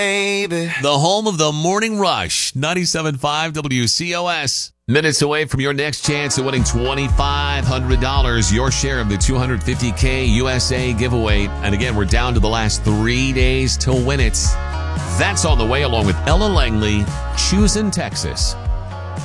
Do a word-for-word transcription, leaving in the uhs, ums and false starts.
Baby. The home of the Morning Rush, ninety-seven point five W C O S. Minutes away from your next chance at winning twenty-five hundred dollars, your share of the two hundred fifty K U S A giveaway. And again, we're down to the last three days to win it. That's on the way, along with Ella Langley, Choosing Texas.